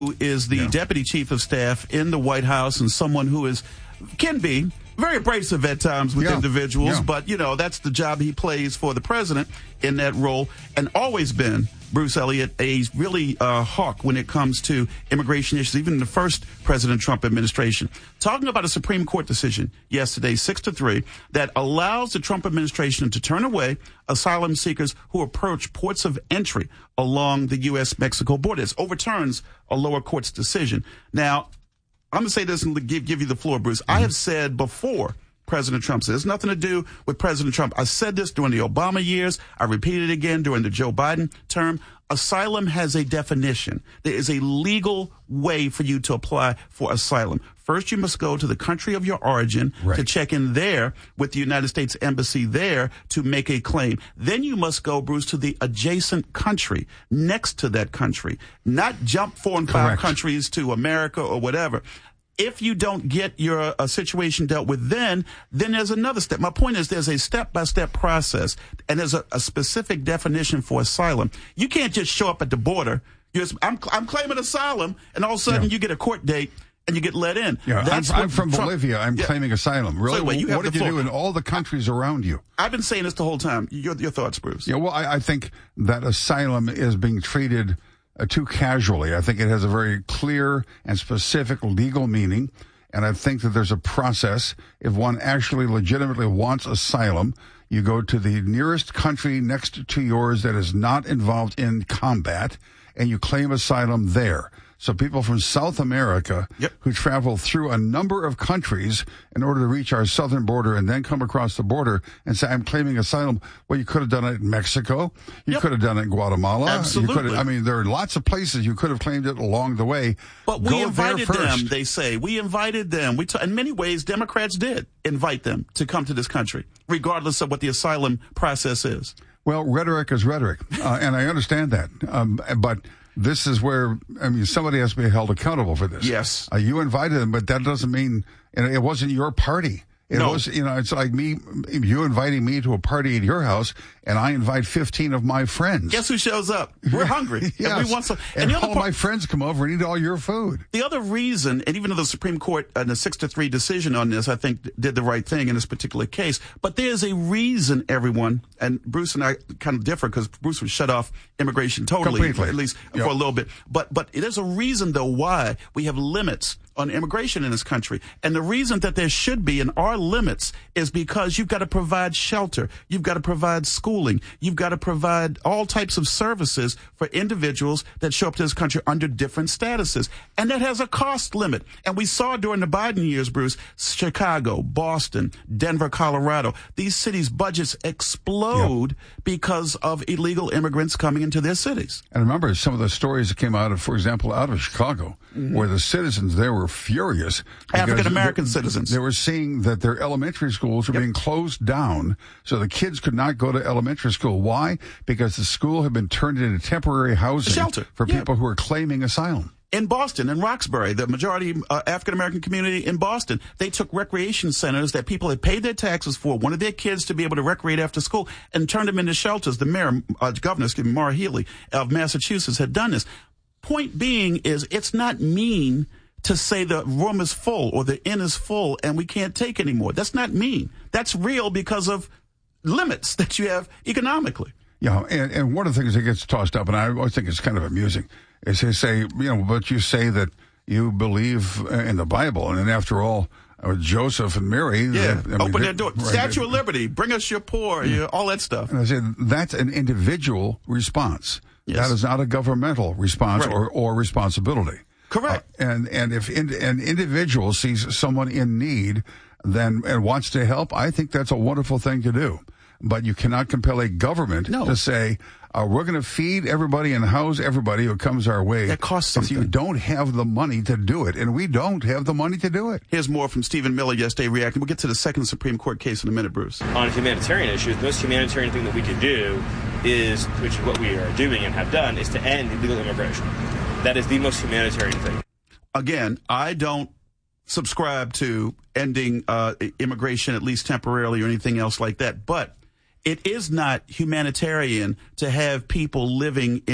who is the deputy chief of staff in the White House and someone who can be very abrasive at times with individuals, but, that's the job he plays for the president in that role, and always been, Bruce Elliott, a really hawk when it comes to immigration issues, even in the first President Trump administration. Talking about a Supreme Court decision yesterday, 6-3, that allows the Trump administration to turn away asylum seekers who approach ports of entry along the U.S.-Mexico border. It overturns a lower court's decision. Now, I'm going to say this and give you the floor, Bruce. I have said before President Trump said, it's nothing to do with President Trump. I said this during the Obama years. I repeated it again during the Joe Biden term. Asylum has a definition. There is a legal way for you to apply for asylum. First, you must go to the country of your origin to check in there with the United States Embassy there to make a claim. Then you must go, Bruce, to the adjacent country next to that country, not jump 4 and 5 countries to America or whatever. If you don't get your situation dealt with then there's another step. My point is there's a step-by-step process, and there's a specific definition for asylum. You can't just show up at the border. I'm claiming asylum, and all of a sudden you get a court date and you get let in. Yeah, I'm from Bolivia. I'm claiming asylum. Really? So wait, what did you do in all the countries around you? I've been saying this the whole time. Your thoughts, Bruce? Yeah, well, I think that asylum is being treated too casually. I think it has a very clear and specific legal meaning, and I think that there's a process. If one actually legitimately wants asylum, you go to the nearest country next to yours that is not involved in combat, and you claim asylum there. So people from South America who travel through a number of countries in order to reach our southern border and then come across the border and say, I'm claiming asylum. Well, you could have done it in Mexico. You could have done it in Guatemala. Absolutely. There are lots of places you could have claimed it along the way. But we invited them, they say. We invited them. In many ways, Democrats did invite them to come to this country, regardless of what the asylum process is. Well, rhetoric is rhetoric, and I understand that. But this is where, somebody has to be held accountable for this. Yes. You invited them, but that doesn't mean, it wasn't your party. It was, it's like you inviting me to a party at your house, and I invite 15 of my friends. Guess who shows up? We're hungry. Yes. And we want some. And all my friends come over and eat all your food. The other reason, and even though the Supreme Court, in a 6-3 decision on this, I think did the right thing in this particular case, but there's a reason, everyone, and Bruce and I kind of differ because Bruce would shut off immigration totally, completely, at least for a little bit. But there's a reason, though, why we have limits on immigration in this country. And the reason that there should be and are limits is because you've got to provide shelter. You've got to provide schooling. You've got to provide all types of services for individuals that show up to this country under different statuses. And that has a cost limit. And we saw during the Biden years, Bruce, Chicago, Boston, Denver, Colorado, these cities' budgets explode because of illegal immigrants coming into their cities. And remember some of the stories that came out of, for example, out of Chicago, where the citizens there were furious. African-American citizens. They were seeing that their elementary schools were being closed down, so the kids could not go to elementary school. Why? Because the school had been turned into temporary housing for people who are claiming asylum. In Boston, in Roxbury, the majority African-American community in Boston, they took recreation centers that people had paid their taxes for, wanted their kids to be able to recreate after school, and turned them into shelters. The governor, Maura Healey of Massachusetts, had done this. Point being is it's not mean to say the room is full or the inn is full and we can't take anymore. That's not mean. That's real because of limits that you have economically. Yeah, and one of the things that gets tossed up, and I always think it's kind of amusing, is they say, but you say that you believe in the Bible, and then after all, Joseph and Mary. Open their door. Statue of Liberty, bring us your poor, all that stuff. And I said, that's an individual response. Yes. That is not a governmental response or responsibility. Correct. And if an individual sees someone in need and wants to help, I think that's a wonderful thing to do. But you cannot compel a government to say, we're going to feed everybody and house everybody who comes our way. That costs something. If you don't have the money to do it, and we don't have the money to do it. Here's more from Stephen Miller yesterday reacting. We'll get to the second Supreme Court case in a minute, Bruce. On humanitarian issues, the most humanitarian thing that we could do is, which is what we are doing and have done, is to end illegal immigration. That is the most humanitarian thing. Again, I don't subscribe to ending immigration, at least temporarily, or anything else like that. But it is not humanitarian to have people living in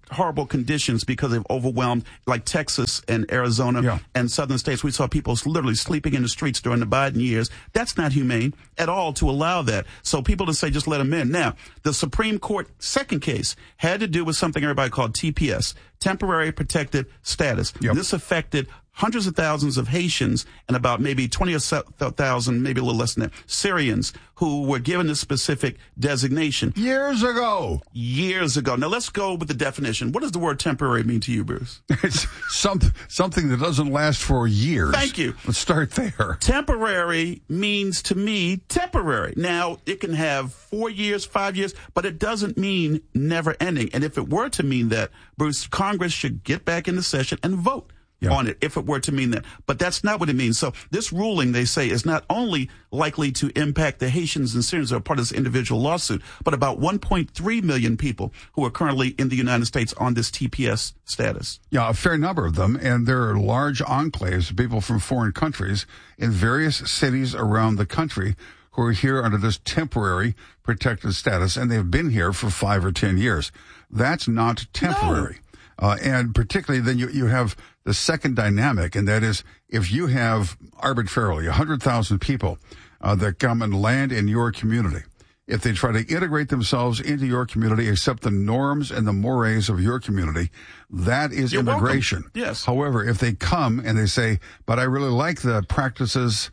horrible conditions because they've overwhelmed, like Texas and Arizona and southern states. We saw people literally sleeping in the streets during the Biden years. That's not humane at all to allow that. So people to say just let them in. Now, the Supreme Court second case had to do with something everybody called TPS, temporary protected status. This affected hundreds of thousands of Haitians and about maybe 20,000, maybe a little less than that, Syrians who were given this specific designation. Years ago. Now, let's go with the definition. What does the word temporary mean to you, Bruce? It's something that doesn't last for years. Thank you. Let's start there. Temporary means to me temporary. Now, it can have 4 years, 5 years, but it doesn't mean never ending. And if it were to mean that, Bruce, Congress should get back into session and vote on it if it were to mean that. But that's not what it means. So this ruling, they say, is not only likely to impact the Haitians and Syrians who are part of this individual lawsuit, but about 1.3 million people who are currently in the United States on this TPS status. Yeah, a fair number of them. And there are large enclaves of people from foreign countries in various cities around the country who are here under this temporary protected status, and they've been here for 5 or 10 years. That's not temporary. No. And particularly then you have the second dynamic, and that is if you have arbitrarily 100,000 people that come and land in your community, if they try to integrate themselves into your community, accept the norms and the mores of your community, that is immigration. Welcome. Yes. However, if they come and they say, but I really like the practices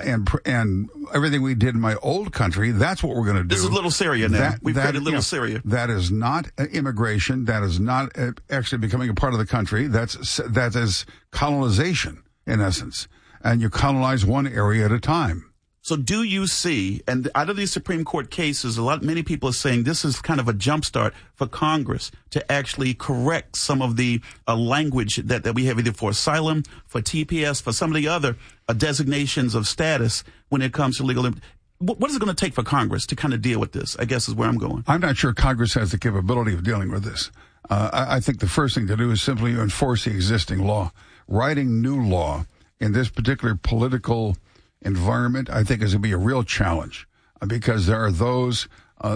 and everything we did in my old country, that's what we're going to do. This is Little Syria now. We've created Little Syria. That is not immigration. That is not actually becoming a part of the country. That is colonization, in essence. And you colonize one area at a time. So do you see, and out of these Supreme Court cases, many people are saying this is kind of a jumpstart for Congress to actually correct some of the language that we have either for asylum, for TPS, for some of the other designations of status when it comes to legal. What is it going to take for Congress to kind of deal with this, I guess is where I'm going. I'm not sure Congress has the capability of dealing with this. I think the first thing to do is simply enforce the existing law. Writing new law in this particular political environment, I think, is going to be a real challenge because there are those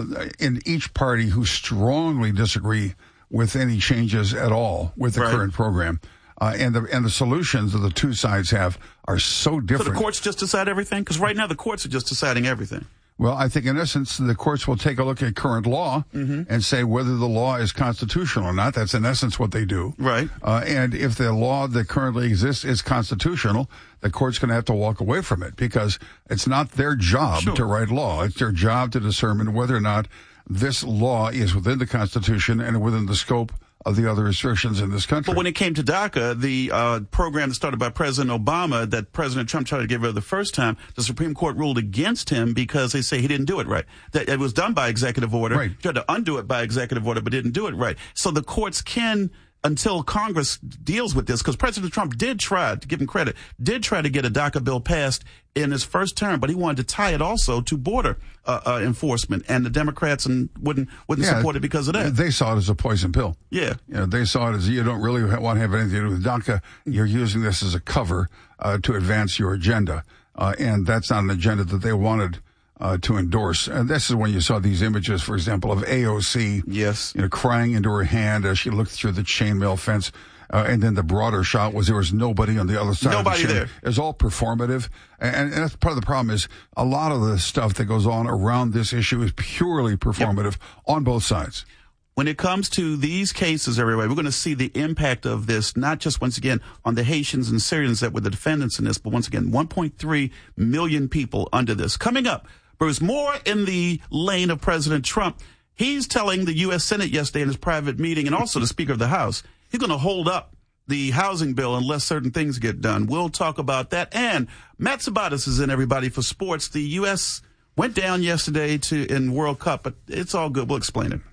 in each party who strongly disagree with any changes at all with the current program. And the solutions that the two sides have are so different. So the courts just decide everything? Because right now the courts are just deciding everything. Well, I think in essence the courts will take a look at current law and say whether the law is constitutional or not. That's in essence what they do. Right. And if the law that currently exists is constitutional, the court's going to have to walk away from it because it's not their job to write law. It's their job to determine whether or not this law is within the Constitution and within the scope of the other restrictions in this country. But when it came to DACA, the program that started by President Obama that President Trump tried to get rid of the first time, the Supreme Court ruled against him because they say he didn't do it right. That it was done by executive order. Right. Tried to undo it by executive order, but didn't do it right. So the courts can, until Congress deals with this, because President Trump did try, to give him credit, did try to get a DACA bill passed in his first term, but he wanted to tie it also to border enforcement, and the Democrats wouldn't support it because of that. They saw it as a poison pill. Yeah. They saw it as you don't really want to have anything to do with DACA. You're using this as a cover to advance your agenda, and that's not an agenda that they wanted to endorse. And this is when you saw these images, for example, of AOC, crying into her hand as she looked through the chainmail fence. And then the broader shot was there was nobody on the other side of the chain. There. It was all performative. And that's part of the problem is a lot of the stuff that goes on around this issue is purely performative on both sides. When it comes to these cases, everybody, we're going to see the impact of this, not just, once again, on the Haitians and Syrians that were the defendants in this, but once again, 1.3 million people under this. Coming up, Bruce, more in the lane of President Trump. He's telling the U.S. Senate yesterday in his private meeting, and also the Speaker of the House, he's going to hold up the housing bill unless certain things get done. We'll talk about that. And Matt Sabatis is in, everybody, for sports. The U.S. went down yesterday in World Cup, but it's all good. We'll explain it.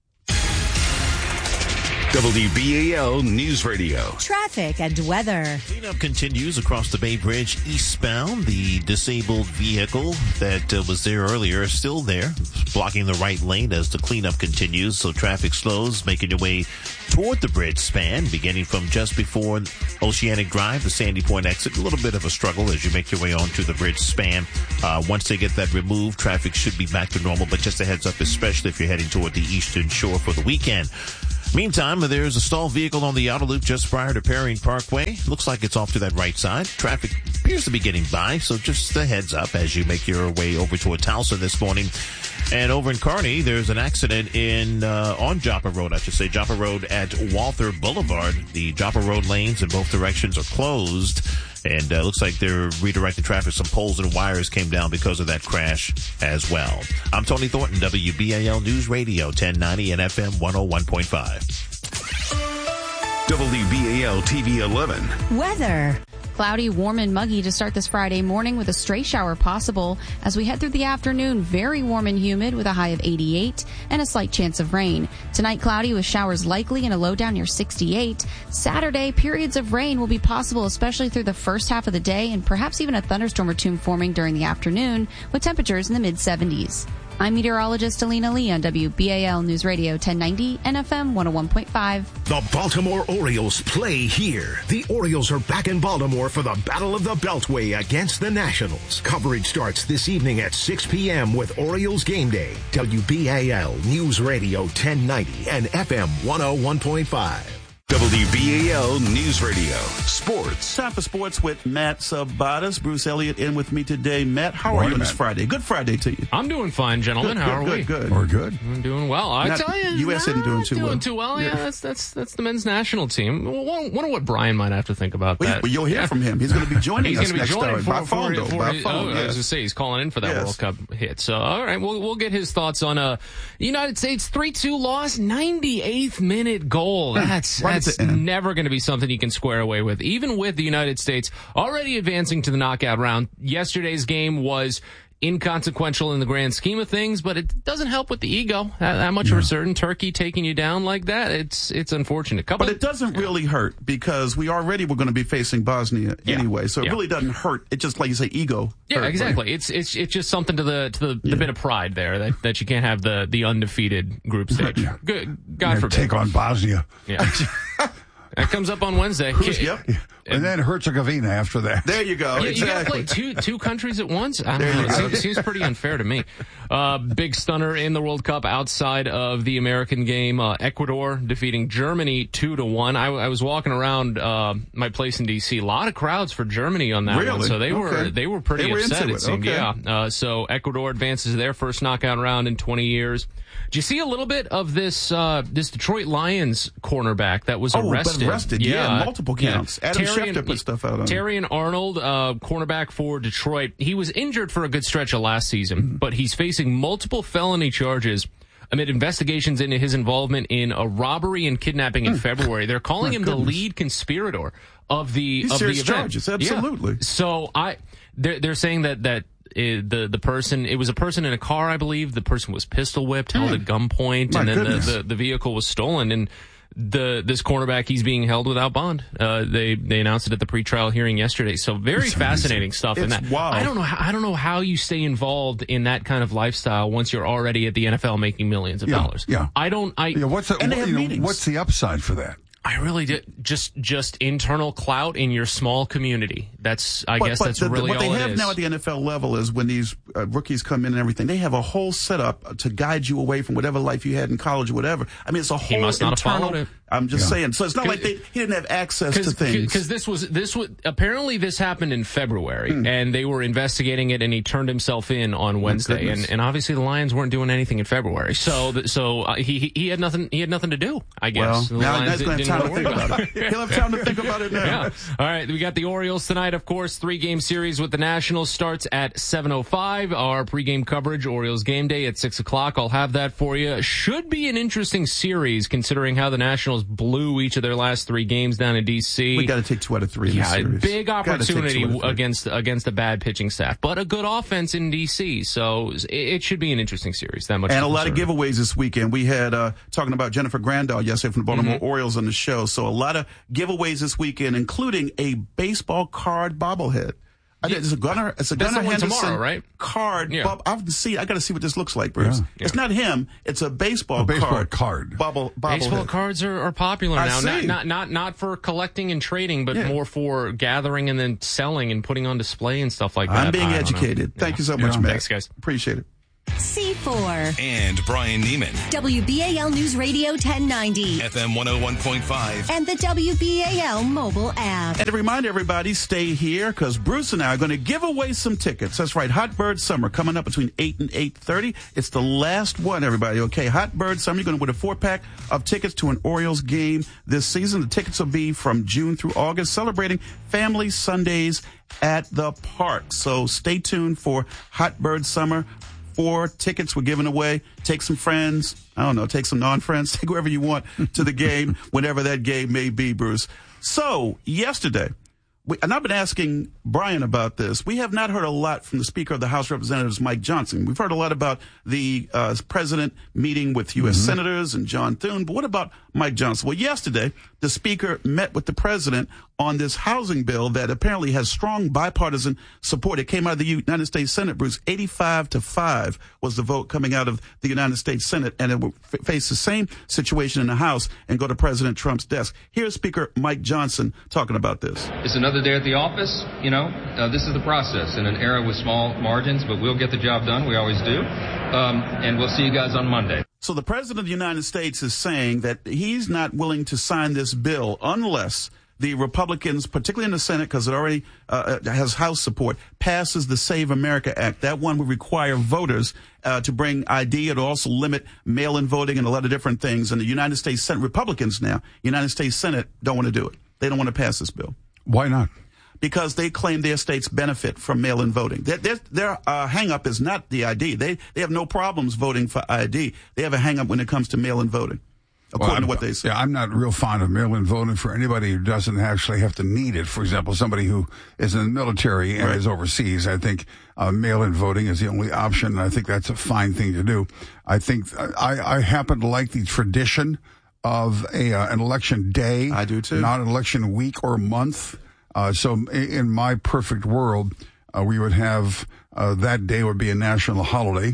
WBAL News Radio. Traffic and weather. Cleanup continues across the Bay Bridge eastbound. The disabled vehicle that was there earlier is still there, blocking the right lane as the cleanup continues. So traffic slows, making your way toward the bridge span, beginning from just before Oceanic Drive, the Sandy Point exit. A little bit of a struggle as you make your way onto the bridge span. Once they get that removed, traffic should be back to normal, but just a heads up, especially if you're heading toward the Eastern Shore for the weekend. Meantime, there's a stalled vehicle on the outer loop just prior to Perrine Parkway. Looks like it's off to that right side. Traffic appears to be getting by, so just a heads up as you make your way over toward Tulsa this morning. And over in Kearney, there's an accident on Joppa Road, I should say, Joppa Road at Walther Boulevard. The Joppa Road lanes in both directions are closed. And looks like they're redirecting traffic. Some poles and wires came down because of that crash as well. I'm Tony Thornton, WBAL News Radio, 1090 and FM 101.5. WBAL TV 11. Weather. Cloudy, warm, and muggy to start this Friday morning with a stray shower possible. As we head through the afternoon, very warm and humid with a high of 88 and a slight chance of rain. Tonight, cloudy with showers likely and a low down near 68. Saturday, periods of rain will be possible, especially through the first half of the day, and perhaps even a thunderstorm or two forming during the afternoon with temperatures in the mid-70s. I'm meteorologist Alina Lee on WBAL News Radio 1090 and FM 101.5. The Baltimore Orioles play here. The Orioles are back in Baltimore for the Battle of the Beltway against the Nationals. Coverage starts this evening at 6 p.m. with Orioles Game Day. WBAL News Radio 1090 and FM 101.5. WBAL News Radio. Sports. Time for sports with Matt Sabadas. Bruce Elliott in with me today. Matt, how are you on this Friday? Good Friday to you. I'm doing fine, gentlemen. How are we? Good. We're good. I'm doing well. I tell you, U.S. isn't doing too well. Doing too well. Yeah, that's the men's national team. Wonder what Brian might have to think about that. Well, you'll hear from him. He's going to be joining us next hour by phone. I was going to say he's calling in for that World Cup hit. So all right, we'll get his thoughts on the United States 3-2 loss, 98th minute goal. That's never going to be something you can square away with, even with the United States already advancing to the knockout round. Yesterday's game was inconsequential in the grand scheme of things, but it doesn't help with the ego. That much for certain. Turkey taking you down like that, it's unfortunate. But it doesn't really hurt because we already were going to be facing Bosnia anyway, so it really doesn't hurt. It's just like you say, ego. Yeah, hurt, exactly. Right? It's just something to the bit of pride there that you can't have the undefeated group stage. Good, God forbid. Take on Bosnia. Yeah. That comes up on Wednesday. Yep. And then Herzegovina after that. There you go. Yeah, exactly. You got to play two countries at once? I don't know. It seems pretty unfair to me. Big stunner in the World Cup outside of the American game. Ecuador defeating Germany 2-1. I was walking around my place in D.C. A lot of crowds for Germany on that one. So they were pretty upset, it seemed. Yeah. So Ecuador advances to their first knockout round in 20 years. Did you see a little bit of this Detroit Lions cornerback that was arrested? Yeah, multiple counts. Adam Schefter put stuff out on him. Terrion Arnold, cornerback for Detroit. He was injured for a good stretch of last season, but he's facing multiple felony charges amid investigations into his involvement in a robbery and kidnapping in February. They're calling him the lead conspirator of the event. Charges, absolutely. Yeah. So they're saying that the person, it was a person in a car, I believe. The person was pistol whipped, held at gunpoint, and then the vehicle was stolen. And this cornerback, he's being held without bond. They announced it at the pretrial hearing yesterday. So very fascinating stuff. It's wild. I don't know how you stay involved in that kind of lifestyle once you're already at the NFL making millions of dollars. Yeah. What's the upside for that? I really did just internal clout in your small community. I guess that's really all it is. What they have now at the NFL level is when these rookies come in and everything, they have a whole setup to guide you away from whatever life you had in college or whatever. I mean, it's a whole internal. I'm just saying. So it's not like he didn't have access to things. Because apparently this happened in February, and they were investigating it, and he turned himself in on Wednesday, and obviously the Lions weren't doing anything in February, so he had nothing to do, I guess. Well, now he's going to have time to think about it. He'll have time to think about it now. Yeah. All right, we got the Orioles tonight, of course. 3-game series with the Nationals starts at 7:05. Our pregame coverage, Orioles game day at 6 o'clock. I'll have that for you. Should be an interesting series considering how the Nationals blew each of their last 3 games down in D.C. We got to take 2 out of 3 in this series. Big opportunity against a bad pitching staff, but a good offense in D.C. So it should be an interesting series. That much. And a lot of giveaways this weekend. We had talking about Jennifer Grandal yesterday from the Baltimore Orioles on the show. So a lot of giveaways this weekend, including a baseball card bobblehead. It's a Gunnar Henderson tomorrow, right? Card. Yeah. I got to see what this looks like, Bruce. Yeah. It's not him. It's a baseball card. Baseball cards are popular now. Not for collecting and trading, but more for gathering and then selling and putting on display and stuff like that. I'm being educated. Thank you so much, Matt. Thanks, guys. Appreciate it. C4. And Brian Neiman. WBAL News Radio 1090. FM 101.5. And the WBAL mobile app. And to remind everybody, stay here because Bruce and I are going to give away some tickets. That's right. Hot Bird Summer coming up between 8 and 8:30. It's the last one, everybody. Okay. Hot Bird Summer. You're going to win a 4-pack of tickets to an Orioles game this season. The tickets will be from June through August, celebrating Family Sundays at the park. So stay tuned for Hot Bird Summer. 4 tickets we're giving away. Take some friends. I don't know. Take some non-friends. Take whoever you want to the game, whenever that game may be, Bruce. So yesterday, and I've been asking Brian about this. We have not heard a lot from the Speaker of the House of Representatives, Mike Johnson. We've heard a lot about the president meeting with U.S. senators and John Thune. But what about Mike Johnson? Well, yesterday, the Speaker met with the president on this housing bill that apparently has strong bipartisan support. It came out of the United States Senate, Bruce. 85-5 was the vote coming out of the United States Senate, and it will face the same situation in the House and go to President Trump's desk. Here's Speaker Mike Johnson talking about this. It's another day at the office. This is the process in an era with small margins, but we'll get the job done. We always do. And we'll see you guys on Monday. So the President of the United States is saying that he's not willing to sign this bill unless the Republicans, particularly in the Senate, because it already has House support, passes the Save America Act. That one would require voters to bring ID. It'll also limit mail-in voting and a lot of different things. And the United States Senate, Republicans now, United States Senate don't want to do it. They don't want to pass this bill. Why not? Because they claim their states benefit from mail-in voting. Their hang-up is not the ID. They have no problems voting for ID. They have a hang-up when it comes to mail-in voting, according to what they say. Yeah, I'm not real fond of mail-in voting for anybody who doesn't actually have to need it. For example, somebody who is in the military and is overseas. I think mail-in voting is the only option, and I think that's a fine thing to do. I think I happen to like the tradition of an election day. I do too. Not an election week or month. So in my perfect world, we would have that day would be a national holiday,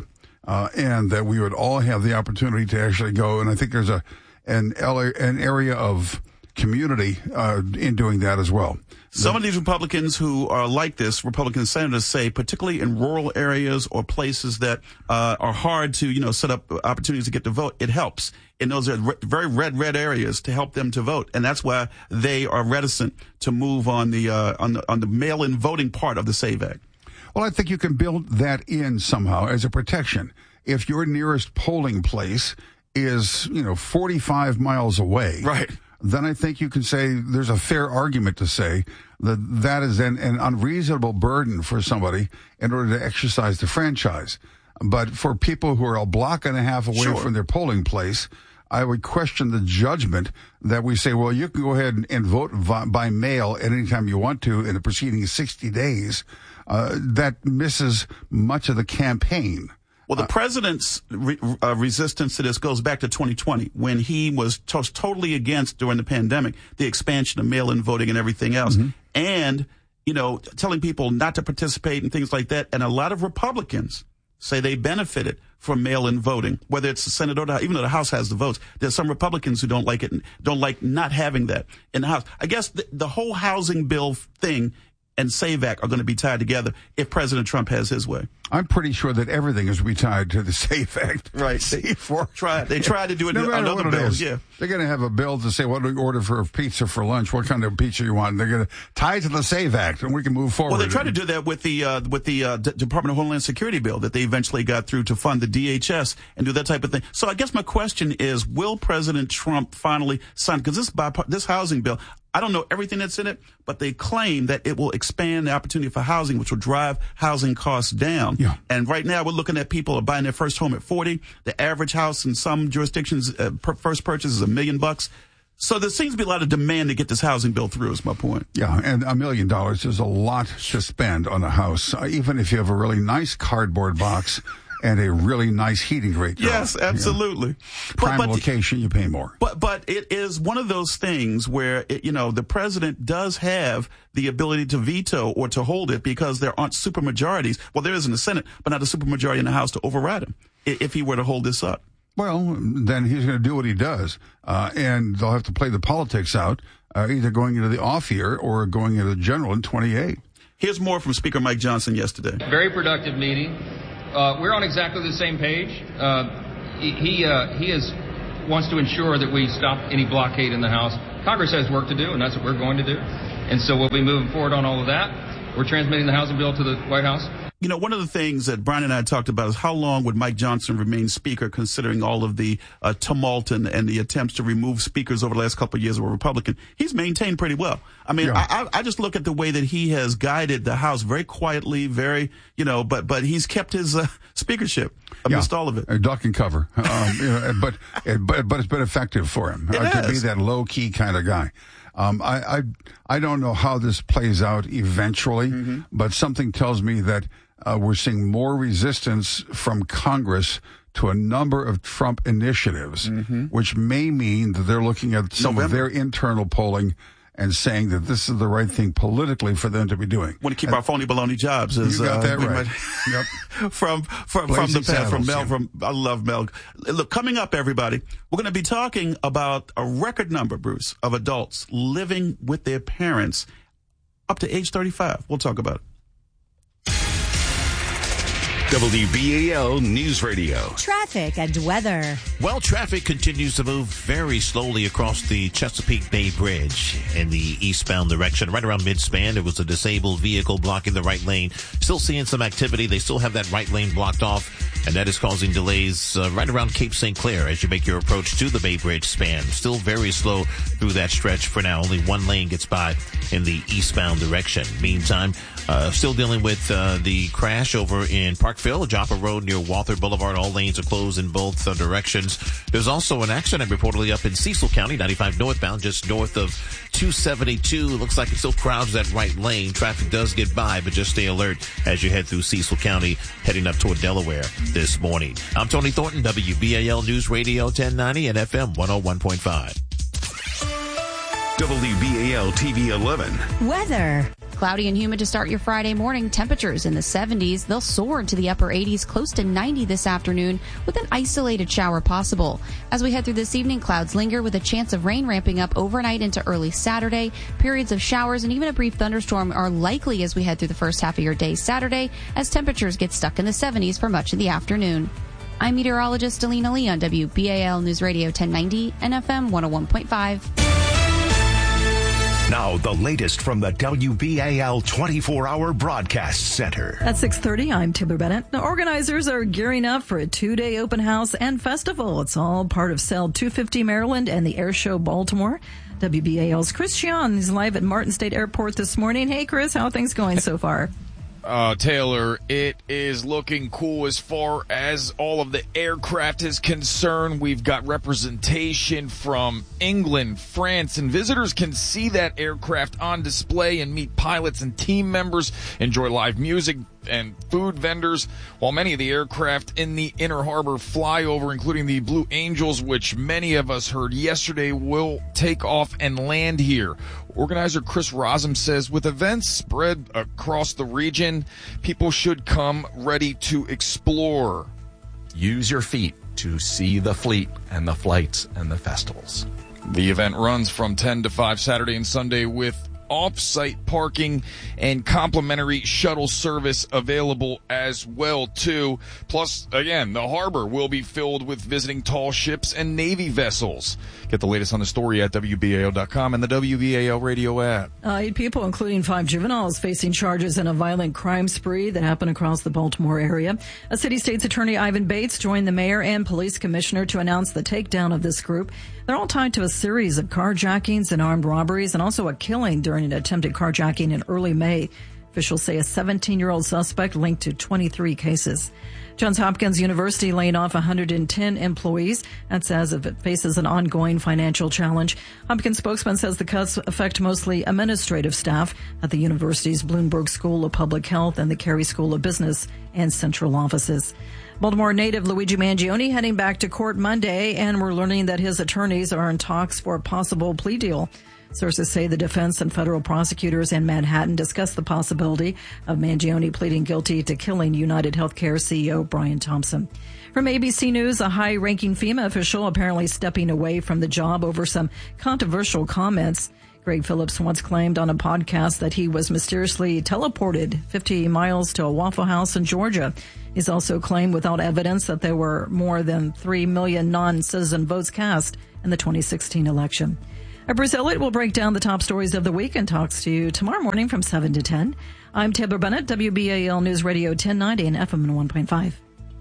and that we would all have the opportunity to actually go. And I think there's an area of community in doing that as well. Some of these Republicans who are like this, Republican senators say, particularly in rural areas or places that are hard to, set up opportunities to get to vote, it helps. And those are very red areas to help them to vote. And that's why they are reticent to move on the mail-in voting part of the SAVE Act. Well, I think you can build that in somehow as a protection. If your nearest polling place is, 45 miles away. Right. Then I think you can say there's a fair argument to say that is an unreasonable burden for somebody in order to exercise the franchise. But for people who are a block and a half away from their polling place, I would question the judgment that we say, well, you can go ahead and vote by mail at any time you want to in the preceding 60 days. That misses much of the campaign. Well, the president's resistance to this goes back to 2020 when he was totally against, during the pandemic, the expansion of mail-in voting and everything else. Mm-hmm. And, telling people not to participate and things like that. And a lot of Republicans say they benefited from mail-in voting, whether it's the Senate or the House. Even though the House has the votes, there's some Republicans who don't like it and don't like not having that in the House. I guess the whole housing bill thing and SAVE Act are going to be tied together if President Trump has his way. I'm pretty sure that everything is to be tied to the SAVE Act. Right. They tried to do it on other bills. Yeah. They're going to have a bill to say, what do we order for pizza for lunch? What kind of pizza you want? They're going to tie it to the SAVE Act, and we can move forward. Well, they tried to do that with the Department of Homeland Security bill that they eventually got through to fund the DHS and do that type of thing. So I guess my question is, will President Trump finally sign? Because this housing bill, I don't know everything that's in it, but they claim that it will expand the opportunity for housing, which will drive housing costs down. Yeah. And right now we're looking at people are buying their first home at 40. The average house in some jurisdictions, first purchase is $1 million. So there seems to be a lot of demand to get this housing bill through, is my point. Yeah, and $1 million is a lot to spend on a house, even if you have a really nice cardboard box and a really nice heating rate. Yes, absolutely. Yeah. Prime location, you pay more. But it is one of those things where, the president does have the ability to veto or to hold it because there aren't supermajorities. Well, there is in the Senate, but not a supermajority in the House to override him if he were to hold this up. Well, then he's going to do what he does, and they'll have to play the politics out, either going into the off year or going into the general in 28. Here's more from Speaker Mike Johnson yesterday. Very productive meeting. we're on exactly the same page. He wants to ensure that we stop any blockade in the House. Congress has work to do, and that's what we're going to do. And so we'll be moving forward on all of that. We're transmitting the housing bill to the White House. You know, one of the things that Brian and I talked about is how long would Mike Johnson remain Speaker, considering all of the tumult and the attempts to remove speakers over the last couple of years of a Republican. He's maintained pretty well. I mean, I just look at the way that he has guided the House very quietly, but he's kept his speakership amidst all of it. Duck and cover. But it's been effective for him to be that low key kind of guy. I don't know how this plays out eventually, but something tells me that we're seeing more resistance from Congress to a number of Trump initiatives, which may mean that they're looking at some of their internal polling and saying that this is the right thing politically for them to be doing. Want to keep our phony baloney jobs. You got that right. Yep. from the past, I love Mel. Look, coming up, everybody, we're going to be talking about a record number, Bruce, of adults living with their parents up to age 35. We'll talk about it. WBAL News Radio. Traffic and weather. Well, traffic continues to move very slowly across the Chesapeake Bay Bridge in the eastbound direction. Right around mid-span, there was a disabled vehicle blocking the right lane. Still seeing some activity. They still have that right lane blocked off, and that is causing delays right around Cape St. Clair as you make your approach to the Bay Bridge span. Still very slow through that stretch for now. Only one lane gets by in the eastbound direction. Meantime, still dealing with the crash over in Parkville, Joppa Road near Walther Boulevard. All lanes are closed in both directions. There's also an accident reportedly up in Cecil County, 95 northbound, just north of 272. Looks like it still crowds that right lane. Traffic does get by, but just stay alert as you head through Cecil County, heading up toward Delaware this morning. I'm Tony Thornton, WBAL News Radio 1090 and FM 101.5. WBAL TV 11. Weather. Cloudy and humid to start your Friday morning. Temperatures in the 70s. They'll soar into the upper 80s, close to 90 this afternoon, with an isolated shower possible. As we head through this evening, clouds linger with a chance of rain ramping up overnight into early Saturday. Periods of showers and even a brief thunderstorm are likely as we head through the first half of your day Saturday, as temperatures get stuck in the 70s for much of the afternoon. I'm meteorologist Alina Lee on WBAL News Radio 1090 and FM 101.5. Now, the latest from the WBAL 24-hour broadcast center. At 6:30, I'm Taylor Bennett. The organizers are gearing up for a 2-day open house and festival. It's all part of Cell 250 Maryland and the Air Show Baltimore. WBAL's Chris Chion is live at Martin State Airport this morning. Hey, Chris, how are things going so far? Taylor, it is looking cool as far as all of the aircraft is concerned. We've got representation from England, France, and visitors can see that aircraft on display and meet pilots and team members, enjoy live music and food vendors, while many of the aircraft in the Inner Harbor flyover, including the Blue Angels, which many of us heard yesterday, will take off and land here. Organizer Chris Rosum says with events spread across the region, people should come ready to explore. Use your feet to see the fleet and the flights and the festivals. The event runs from 10 to 5 Saturday and Sunday with off-site parking and complimentary shuttle service available as well, too. Plus, again, the harbor will be filled with visiting tall ships and Navy vessels. Get the latest on the story at WBAL.com and the WBAL radio app. 8 people, including 5 juveniles, facing charges in a violent crime spree that happened across the Baltimore area. A city state's attorney, Ivan Bates, joined the mayor and police commissioner to announce the takedown of this group. They're all tied to a series of carjackings and armed robberies and also a killing during an attempted carjacking in early May. Officials say a 17-year-old suspect linked to 23 cases. Johns Hopkins University laying off 110 employees. That's as if it faces an ongoing financial challenge. Hopkins spokesman says the cuts affect mostly administrative staff at the university's Bloomberg School of Public Health and the Carey School of Business and central offices. Baltimore native Luigi Mangione heading back to court Monday, and we're learning that his attorneys are in talks for a possible plea deal. Sources say the defense and federal prosecutors in Manhattan discussed the possibility of Mangione pleading guilty to killing United Healthcare CEO Brian Thompson. From ABC News, a high-ranking FEMA official apparently stepping away from the job over some controversial comments. Greg Phillips once claimed on a podcast that he was mysteriously teleported 50 miles to a Waffle House in Georgia. He's also claimed without evidence that there were more than 3 million non-citizen votes cast in the 2016 election. Bruce Elliott will break down the top stories of the week and talks to you tomorrow morning from 7 to 10. I'm Taylor Bennett, WBAL News Radio 1090 and FM 101.5.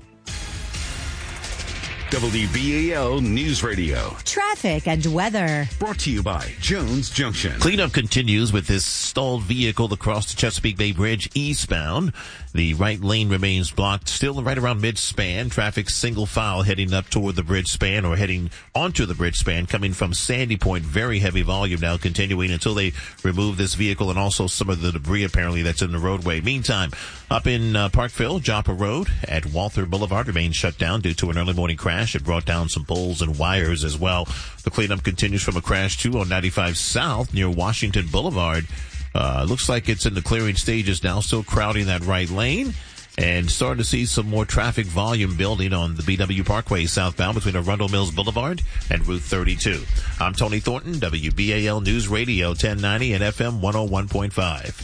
WBAL News Radio. Traffic and weather. Brought to you by Jones Junction. Cleanup continues with this stalled vehicle across the Chesapeake Bay Bridge eastbound. The right lane remains blocked still right around mid-span. Traffic single file heading up toward the bridge span or heading onto the bridge span coming from Sandy Point. Very heavy volume now continuing until they remove this vehicle and also some of the debris apparently that's in the roadway. Meantime, up in Parkville, Joppa Road at Walther Boulevard remains shut down due to an early morning crash. It brought down some poles and wires as well. The cleanup continues from a crash too on 95 South near Washington Boulevard. Looks like it's in the clearing stages now, still crowding that right lane. And starting to see some more traffic volume building on the BW Parkway southbound between Arundel Mills Boulevard and Route 32. I'm Tony Thornton, WBAL News Radio 1090 and FM 101.5.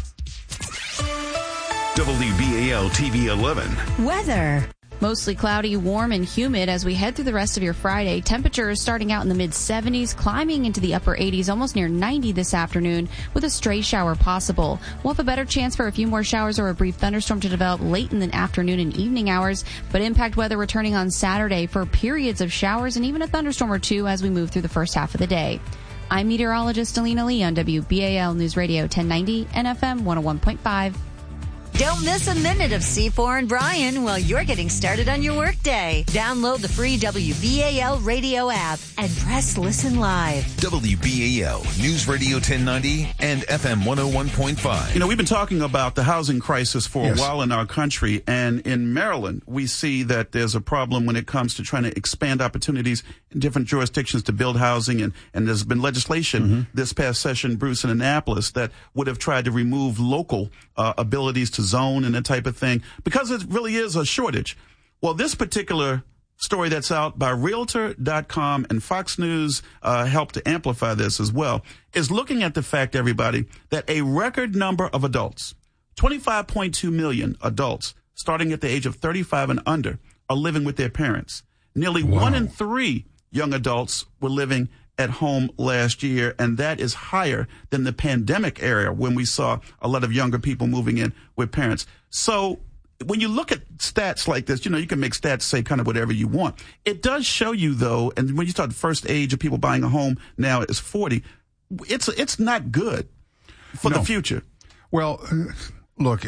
WBAL TV 11. Weather. Mostly cloudy, warm, and humid as we head through the rest of your Friday. Temperatures starting out in the mid-70s, climbing into the upper 80s, almost near 90 this afternoon, with a stray shower possible. We'll have a better chance for a few more showers or a brief thunderstorm to develop late in the afternoon and evening hours, but impact weather returning on Saturday for periods of showers and even a thunderstorm or two as we move through the first half of the day. I'm meteorologist Alina Lee on WBAL News Radio 1090 and FM 101.5. Don't miss a minute of C4 and Brian while you're getting started on your workday. Download the free WBAL radio app and press listen live. WBAL News Radio 1090 and FM 101.5. You know, we've been talking about the housing crisis for a while in our country, and in Maryland, we see that there's a problem when it comes to trying to expand opportunities in different jurisdictions to build housing, and there's been legislation this past session, Bruce, in Annapolis, that would have tried to remove local abilities to zone and that type of thing, because it really is a shortage. Well, this particular story that's out by Realtor.com and Fox News helped to amplify this as well, is looking at the fact, everybody, that a record number of adults, 25.2 million adults, starting at the age of 35 and under, are living with their parents. Nearly 1 in 3 young adults were living at home last year, and that is higher than the pandemic era when we saw a lot of younger people moving in with parents. So when you look at stats like this, you know, you can make stats say kind of whatever you want. It does show you, though, and when you start the first age of people buying a home now is 40, it's not good for the future. Well, look,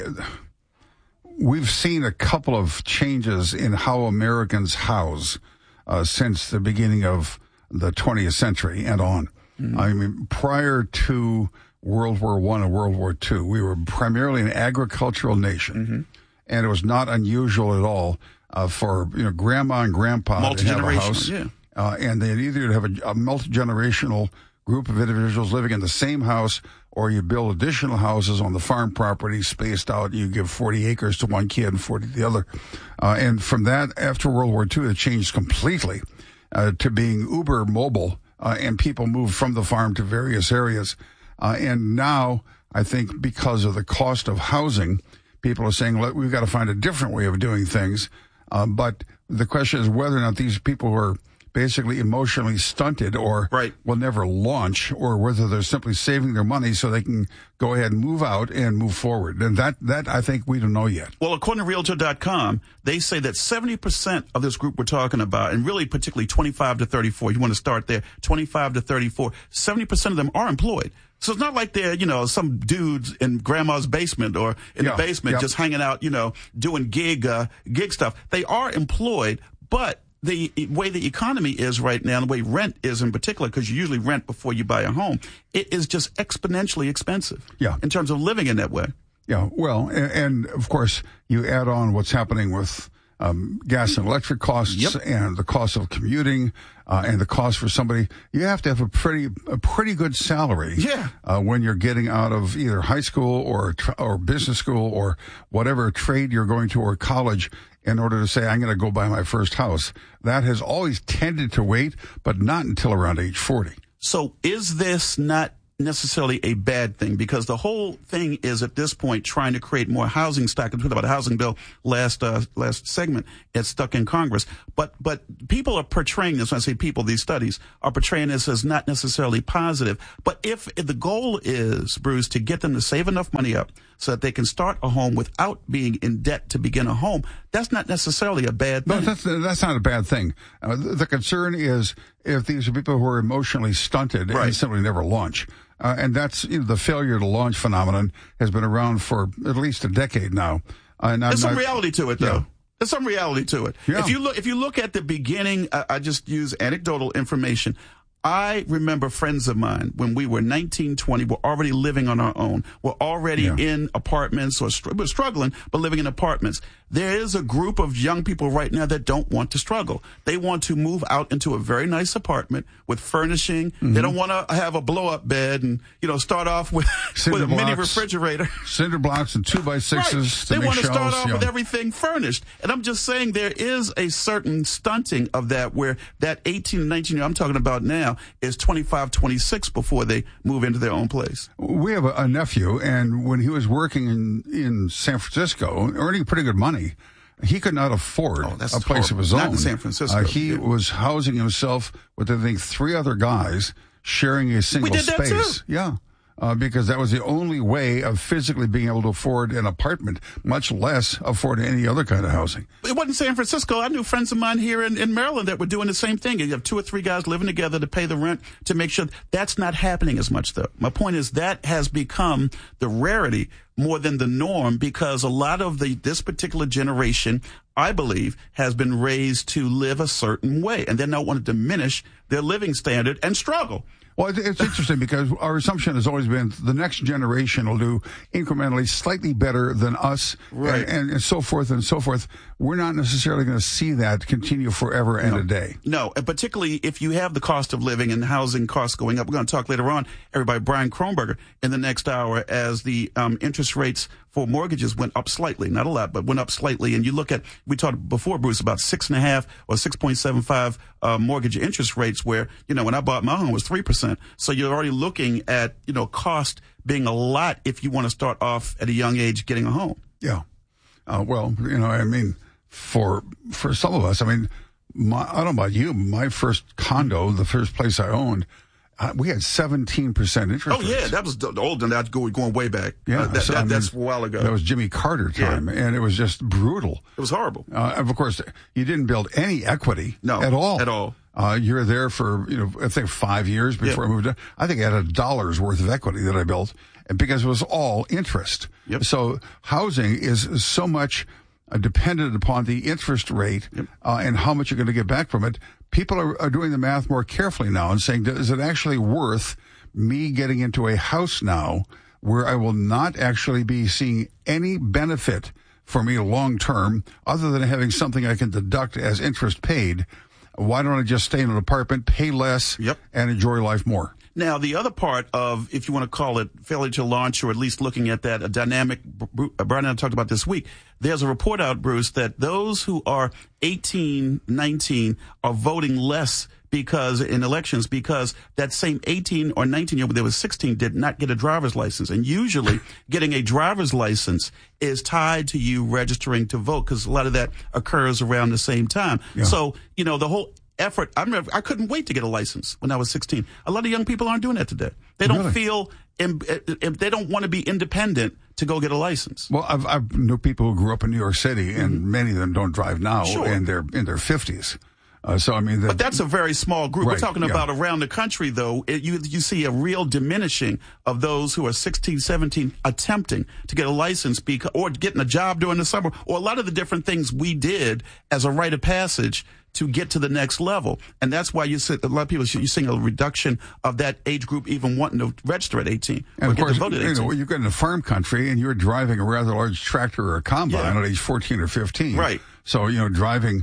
we've seen a couple of changes in how Americans house since the beginning of the 20th century and on. I mean, prior to World War I and World War II, we were primarily an agricultural nation, and it was not unusual at all for grandma and grandpa to have a house, and they'd either have a multi-generational group of individuals living in the same house, or you build additional houses on the farm property spaced out. You give 40 acres to one kid and 40 to the other, and from that, after World War II, it changed completely to being uber mobile, and people moved from the farm to various areas. And now, I think because of the cost of housing, people are saying, we've got to find a different way of doing things. But the question is whether or not these people are basically emotionally stunted or will never launch, or whether they're simply saving their money so they can go ahead and move out and move forward. And that I think we don't know yet. Well, according to Realtor.com, they say that 70% of this group we're talking about, and really particularly 25 to 34, you want to start there, 25 to 34, 70% of them are employed. So it's not like they're, some dudes in grandma's basement or in the basement just hanging out, doing gig stuff. They are employed, but the way the economy is right now, the way rent is in particular, because you usually rent before you buy a home, it is just exponentially expensive in terms of living in that way. Yeah, well, and of course, you add on what's happening with gas and electric costs and the cost of commuting and the cost for somebody. You have to have a pretty good salary when you're getting out of either high school or business school or whatever trade you're going to or college in order to say, I'm going to go buy my first house. That has always tended to wait, but not until around age 40. So is this not necessarily a bad thing, because the whole thing is at this point trying to create more housing stock. We talked about a housing bill last segment. It's stuck in Congress. But people are portraying this, when I say people, these studies are portraying this as not necessarily positive. But if the goal is, Bruce, to get them to save enough money up so that they can start a home without being in debt to begin a home, that's not necessarily a bad thing. No, that's not a bad thing. The concern is if these are people who are emotionally stunted and simply never launch. And that's the failure to launch phenomenon has been around for at least a decade now. There's some reality to it, though. Yeah. There's some reality to it. Yeah. If you look at the beginning, I just use anecdotal information. I remember friends of mine when we were 19, 20, were already living on our own. We're already in apartments or we're struggling, but living in apartments. There is a group of young people right now that don't want to struggle. They want to move out into a very nice apartment with furnishing. Mm-hmm. They don't want to have a blow-up bed and, start off with a mini refrigerator. Cinder blocks and 2x6s. Right. They want to start off with everything furnished. And I'm just saying there is a certain stunting of that, where that 18 and 19 year I'm talking about now is 25, 26 before they move into their own place. We have a nephew, and when he was working in San Francisco, earning pretty good money, he could not afford a place of his own. Not in San Francisco. He was housing himself with, I think, 3 other guys sharing a single space. We did that too. Yeah. Because that was the only way of physically being able to afford an apartment, much less afford any other kind of housing. It wasn't San Francisco. I knew friends of mine here in Maryland that were doing the same thing. You have 2 or 3 guys living together to pay the rent, to make sure. That's not happening as much, though. My point is that has become the rarity more than the norm, because a lot of this particular generation, I believe, has been raised to live a certain way, and they don't want to diminish their living standard and struggle. Well, it's interesting because our assumption has always been the next generation will do incrementally slightly better than us, right, and so forth and so forth. We're not necessarily going to see that continue forever and a day. No, and particularly if you have the cost of living and housing costs going up. We're going to talk later on, everybody, Brian Kronberger, in the next hour, as the interest rates for mortgages went up slightly, not a lot, but went up slightly. And you look at, we talked before, Bruce, about 6.5 or 6.75 mortgage interest rates, where, when I bought my home, it was 3%. So you're already looking at, cost being a lot if you want to start off at a young age getting a home. Yeah. For some of us, I don't know about you, my first condo, the first place I owned, we had 17% interest rates. Oh, yeah, that was old, and that's going way back. Yeah, that's a while ago. That was Jimmy Carter time, and it was just brutal. It was horrible. Of course, you didn't build any equity at all. At all. You're there for, I think 5 years before I moved in. I think I had $1 worth of equity that I built, because it was all interest. Yep. So housing is so much dependent upon the interest rate and how much you're going to get back from it. People are doing the math more carefully now and saying, is it actually worth me getting into a house now where I will not actually be seeing any benefit for me long term other than having something I can deduct as interest paid? Why don't I just stay in an apartment, pay less, and enjoy life more? Now, the other part of, if you want to call it failure to launch, or at least looking at that, a dynamic, Brian and I talked about this week, there's a report out, Bruce, that those who are 18, 19 are voting less in elections because that same 18 or 19 year old that was 16 did not get a driver's license. And usually getting a driver's license is tied to you registering to vote, because a lot of that occurs around the same time. Yeah. So, the whole effort. I remember I couldn't wait to get a license when I was 16. A lot of young people aren't doing that today. They don't feel, they don't want to be independent to go get a license. Well, I've known people who grew up in New York City, and many of them don't drive now, and they're in their 50s. But that's a very small group. Right, we're talking about around the country, though. You see a real diminishing of those who are 16, 17 attempting to get a license or getting a job during the summer, or a lot of the different things we did as a rite of passage to get to the next level. And that's why you see a lot of people, you're seeing a reduction of that age group even wanting to register at 18. And of course, you get into farm country and you're driving a rather large tractor or a combine at age 14 or 15. Right. So, driving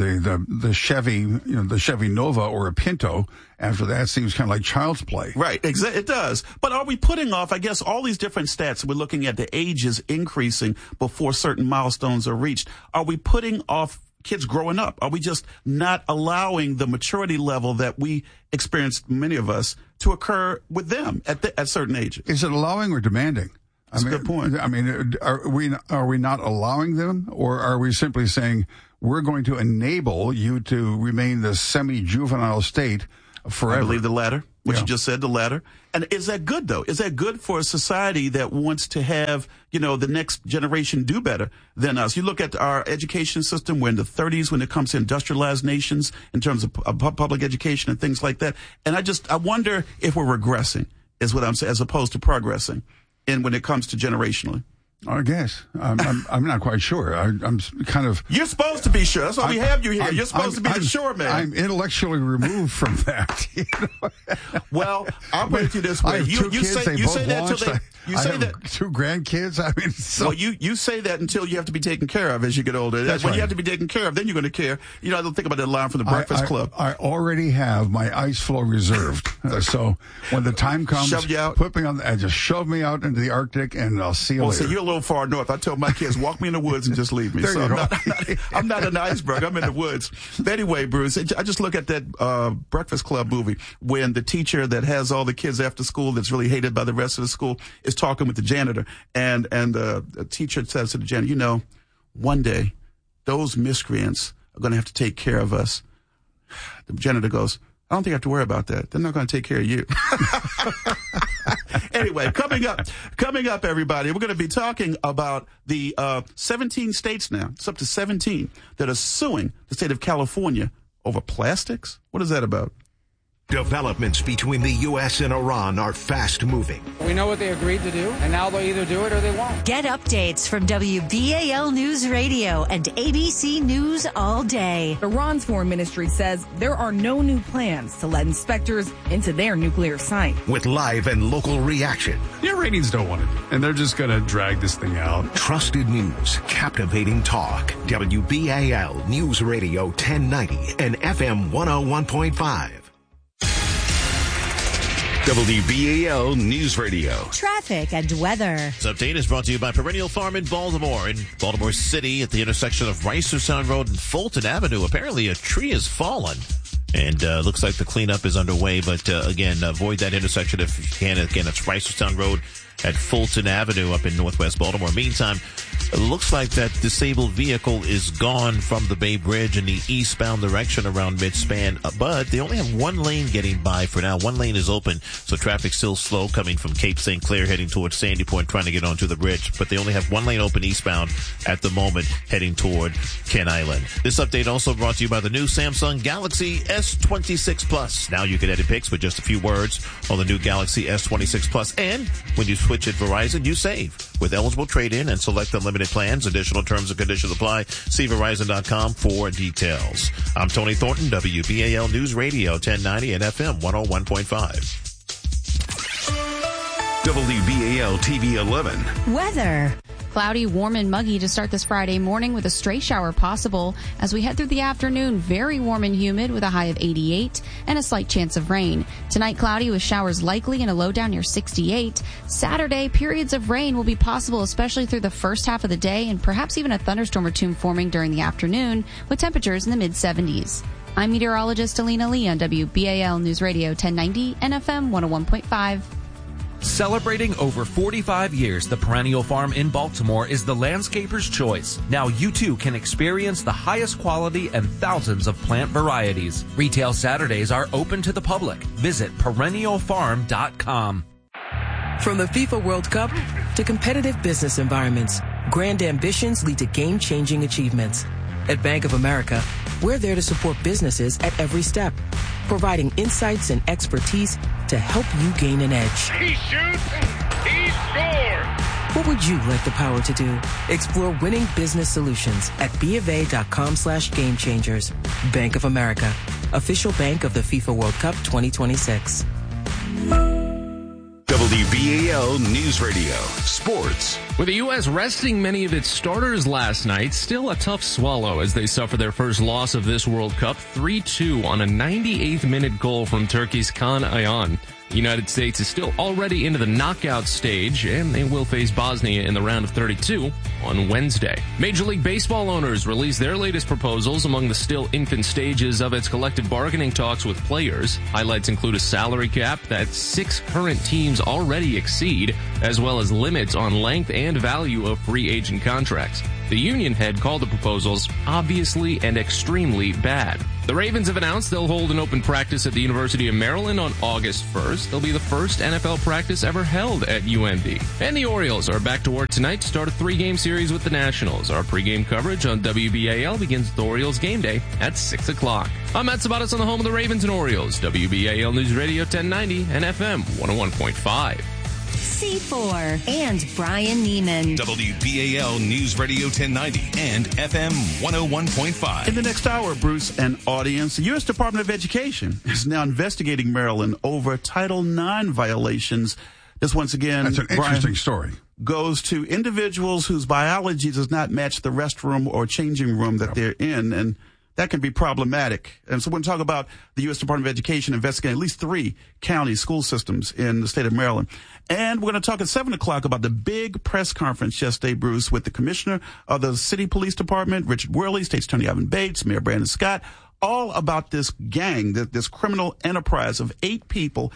the Chevy, the Chevy Nova or a Pinto, after that seems kind of like child's play. Right. It does. But are we putting off, I guess, all these different stats? We're looking at the ages increasing before certain milestones are reached. Are we putting off kids growing up? Are we just not allowing the maturity level that we experienced, many of us, to occur with them at certain ages. Is it allowing or demanding? That's a good point. I mean, are we not allowing them, or are we simply saying we're going to enable you to remain the semi-juvenile state forever? I believe the latter. What you just said, the latter. And is that good, though? Is that good for a society that wants to have, the next generation do better than us? You look at our education system, we're in the 30s when it comes to industrialized nations in terms of public education and things like that. And I wonder if we're regressing, is what I'm saying, as opposed to progressing, and when it comes to generationally. I guess. I'm not quite sure. I'm kind of... You're supposed to be sure. That's why we have you here. You're supposed to be the sure man. I'm intellectually removed from that. Well, I'll put it to you this way. I have two kids. You say that till they... I have two grandkids. I mean, well, you say that until you have to be taken care of as you get older. That's when right. you have to be taken care of, then you're going to care. I don't think about that line from the Breakfast Club. I already have my ice floe reserved. So when the time comes, shove you out. Put me on, and just shove me out into the Arctic, and I'll see you later. So you're a little far north. I tell my kids, walk me in the woods and just leave me. There so you go. I'm not an iceberg. I'm in the woods. But anyway, Bruce, I just look at that Breakfast Club movie when the teacher that has all the kids after school that's really hated by the rest of the school is talking with the janitor. And the teacher says to the janitor, one day those miscreants are going to have to take care of us. The janitor goes, I don't think I have to worry about that. They're not going to take care of you. Anyway, coming up, everybody, we're going to be talking about the 17 states now. It's up to 17 that are suing the state of California over plastics. What is that about? Developments between the U.S. and Iran are fast moving. We know what they agreed to do, and now they'll either do it or they won't. Get updates from WBAL News Radio and ABC News all day. Iran's foreign ministry says there are no new plans to let inspectors into their nuclear site. With live and local reaction. The Iranians don't want it, and they're just going to drag this thing out. Trusted news, captivating talk. WBAL News Radio 1090 and FM 101.5. WBAL News Radio. Traffic and weather. This update is brought to you by Perennial Farm in Baltimore. In Baltimore City, at the intersection of Reisterstown Road and Fulton Avenue, apparently a tree has fallen. And looks like the cleanup is underway. But again, avoid that intersection if you can. Again, it's Reisterstown Road at Fulton Avenue up in Northwest Baltimore. Meantime, it looks like that disabled vehicle is gone from the Bay Bridge in the eastbound direction around mid-span, but they only have one lane getting by for now. One lane is open, so traffic's still slow coming from Cape St. Clair heading towards Sandy Point trying to get onto the bridge, but they only have one lane open eastbound at the moment heading toward Ken Island. This update also brought to you by the new Samsung Galaxy S26 Plus. Now you can edit pics with just a few words on the new Galaxy S26 Plus, and when you switch at Verizon, you save with eligible trade-in and select unlimited plans. Additional terms and conditions apply. See Verizon.com for details. I'm Tony Thornton, WBAL News Radio 1090 and FM 101.5. WBAL TV 11. Weather. Cloudy, warm, and muggy to start this Friday morning with a stray shower possible. As we head through the afternoon, very warm and humid with a high of 88 and a slight chance of rain. Tonight, cloudy with showers likely and a low down near 68. Saturday, periods of rain will be possible, especially through the first half of the day, and perhaps even a thunderstorm or two forming during the afternoon with temperatures in the mid-70s. I'm meteorologist Alina Lee on WBAL News Radio 1090 and FM 101.5. Celebrating over 45 years, the Perennial Farm in Baltimore is the landscaper's choice. Now you too can experience the highest quality and thousands of plant varieties. Retail Saturdays are open to the public. Visit perennialfarm.com. From the FIFA World Cup to competitive business environments, grand ambitions lead to game-changing achievements. At Bank of America, we're there to support businesses at every step, providing insights and expertise to help you gain an edge. He shoots, he scores! What would you like the power to do? Explore winning business solutions at BofA.com/gamechangers. Bank of America, official bank of the FIFA World Cup 2026. WBAL News Radio. Sports. With the U.S. resting many of its starters last night, still a tough swallow as they suffer their first loss of this World Cup, 3-2 on a 98th minute goal from Turkey's Kaan Ayhan. The United States is still already into the knockout stage, and they will face Bosnia in the round of 32 on Wednesday. Major League Baseball owners released their latest proposals among the still infant stages of its collective bargaining talks with players. Highlights include a salary cap that 6 current teams already exceed, as well as limits on length and value of free agent contracts. The union head called the proposals obviously and extremely bad. The Ravens have announced they'll hold an open practice at the University of Maryland on August 1st. They'll be the first NFL practice ever held at UMD. And the Orioles are back to work tonight to start a 3-game series with the Nationals. Our pregame coverage on WBAL begins with the Orioles game day at 6 o'clock. I'm Matt Sabatas on the home of the Ravens and Orioles, WBAL News Radio 1090 and FM 101.5. C4 and Brian Neiman. WBAL News Radio 1090 and FM 101.5. In the next hour, Bruce and audience, the U.S. Department of Education is now investigating Maryland over Title IX violations. This, once again, that's an interesting story. Goes to individuals whose biology does not match the restroom or changing room that they're in, and that can be problematic. And so we're going to talk about the U.S. Department of Education investigating at least 3 county school systems in the state of Maryland. And we're going to talk at 7 o'clock about the big press conference yesterday, Bruce, with the commissioner of the city police department, Richard Worley, State's Attorney Ivan Bates, Mayor Brandon Scott, all about this gang, this criminal enterprise of 8 people,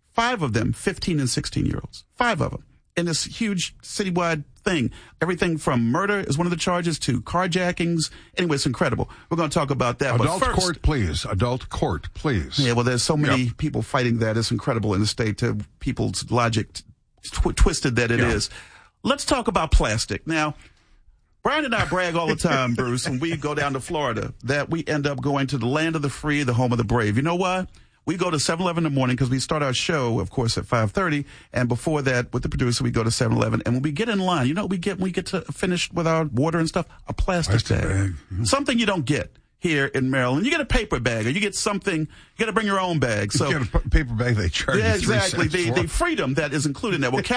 5 of them 15 and 16-year-olds, 5 of them, in this huge citywide thing. Everything from murder is one of the charges to carjackings. Anyway, it's incredible. We're going to talk about that. Adult but first, court, please. Adult court, please. Yeah, well, there's so many people fighting that. It's incredible in the state to people's logic twisted that it is. Let's talk about plastic. Now, Brian and I brag all the time, Bruce, when we go down to Florida, that we end up going to the land of the free, the home of the brave. You know why? We go to 7-Eleven in the morning because we start our show, of course, at 5:30. And before that, with the producer, we go to 7-Eleven. And when we get in line, you know what we get to finish with our water and stuff? A plastic bag. Mm-hmm. Something you don't get here in Maryland. You get a paper bag, or you get something, you got to bring your own bag. So, you get a paper bag, they charge you 3 exactly. cents for. The freedom that is included in that. Well,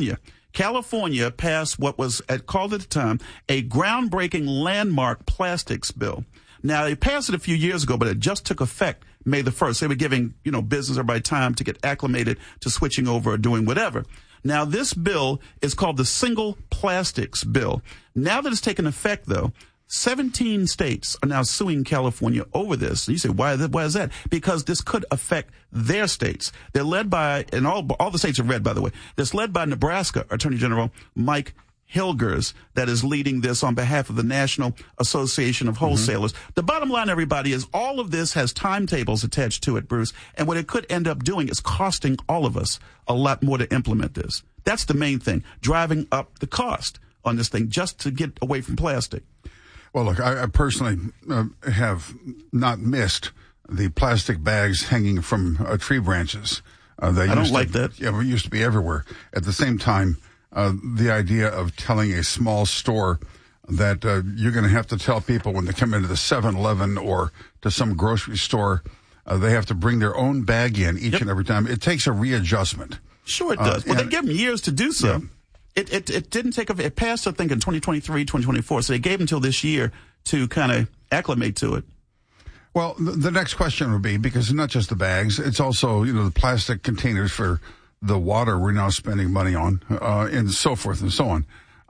California passed what was called at the time a groundbreaking landmark plastics bill. Now, they passed it a few years ago, but it just took effect May the 1st. They were giving, business everybody time to get acclimated to switching over or doing whatever. Now, this bill is called the Single Plastics Bill. Now that it's taken effect, though, 17 states are now suing California over this. And you say, why is that? Because this could affect their states. They're led by, and all the states are red, by the way. It's led by Nebraska Attorney General Mike Hilgers, that is leading this on behalf of the National Association of Wholesalers. Mm-hmm. The bottom line, everybody, is all of this has timetables attached to it, Bruce. And what it could end up doing is costing all of us a lot more to implement this. That's the main thing, driving up the cost on this thing just to get away from plastic. Well, look, I personally have not missed the plastic bags hanging from tree branches. I don't like that. Yeah, it used to be everywhere. At the same time, the idea of telling a small store that you're going to have to tell people when they come into the 7-Eleven or to some grocery store, they have to bring their own bag in each and every time. It takes a readjustment. Sure it does. Well, they give them years to do so. Yeah. It didn't take it passed, I think, in 2023, 2024. So they gave until this year to kind of acclimate to it. Well, the next question would be, because it's not just the bags, it's also, the plastic containers for the water we're now spending money on, and so forth and so on.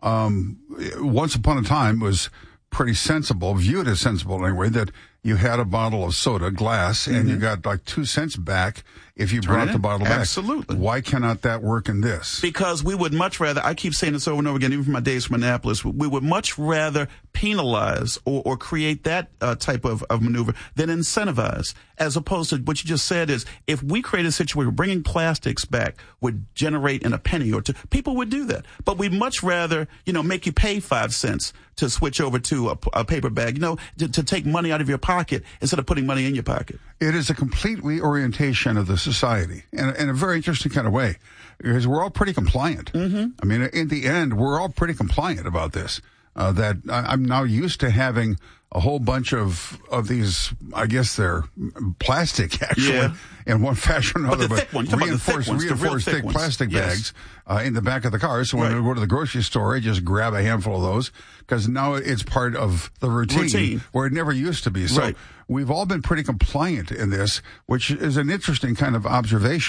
Once upon a time, it was pretty sensible, viewed as sensible anyway, that you had a bottle of soda, glass, and you got like 2 cents back if you brought the bottle back. Absolutely. Why cannot that work in this? Because we would much rather, I keep saying this over and over again, even from my days from Annapolis, we would much rather penalize or create that type of maneuver than incentivize, as opposed to what you just said is, if we create a situation where bringing plastics back would generate in a penny or two, people would do that. But we'd much rather, make you pay 5 cents to switch over to a paper bag, to take money out of your pocket instead of putting money in your pocket. It is a complete reorientation of the society in a very interesting kind of way, because we're all pretty compliant. Mm-hmm. I mean, in the end, we're all pretty compliant about this. That I'm now used to having a whole bunch of these, I guess they're plastic actually, in one fashion or another, but reinforced thick plastic bags in the back of the car. So when I go to the grocery store, I just grab a handful of those, because now it's part of the routine where it never used to be. So we've all been pretty compliant in this, which is an interesting kind of observation.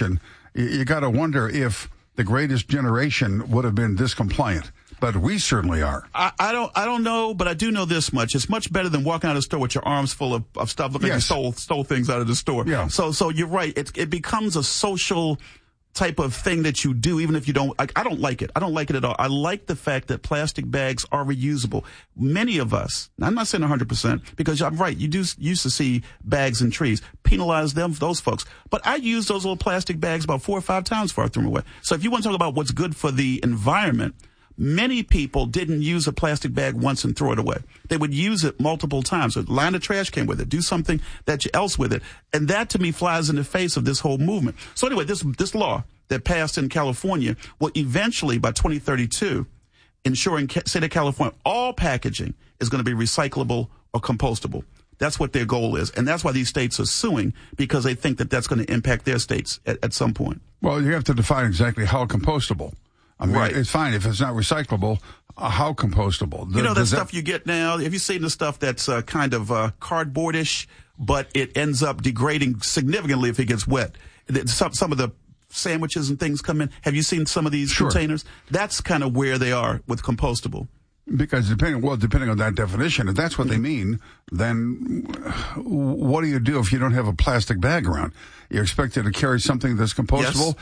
you got to wonder if the greatest generation would have been this compliant. But we certainly are. I don't know, but I do know this much. It's much better than walking out of the store with your arms full of stuff looking like you stole things out of the store. Yeah. So you're right. It becomes a social type of thing that you do, even if you don't. I don't like it. I don't like it at all. I like the fact that plastic bags are reusable. Many of us, I'm not saying 100%, because I'm right. You used to see bags in trees. Penalize them, those folks. But I use those little plastic bags about 4 or 5 times before I threw them away. So if you want to talk about what's good for the environment, many people didn't use a plastic bag once and throw it away. They would use it multiple times. So line a trash can with it. Do something else with it. And that, to me, flies in the face of this whole movement. So anyway, this law that passed in California will eventually, by 2032, ensuring state of California, all packaging is going to be recyclable or compostable. That's what their goal is. And that's why these states are suing, because they think that that's going to impact their states at some point. Well, you have to define exactly how compostable. I mean, It's fine if it's not recyclable. How compostable? You know that stuff you get now? Have you seen the stuff that's kind of cardboardish, but it ends up degrading significantly if it gets wet? Some of the sandwiches and things come in. Have you seen some of these containers? That's kind of where they are with compostable. Because depending on that definition, if that's what they mean, then what do you do if you don't have a plastic bag around? You're expected to carry something that's compostable